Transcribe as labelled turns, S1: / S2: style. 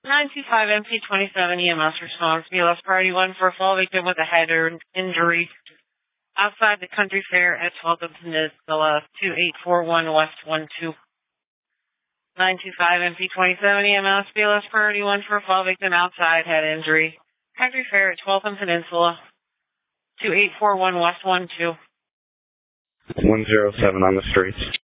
S1: 925 MP27 EMS response. BLS Priority 1 for a fall victim with a head injury outside the country fair at 12th and Peninsula, 2841 West 12. 925 MP27 EMS. BLS Priority 1 for a fall victim outside head injury. Country fair at 12th and Peninsula, 2841 West 12.
S2: 107 on the streets.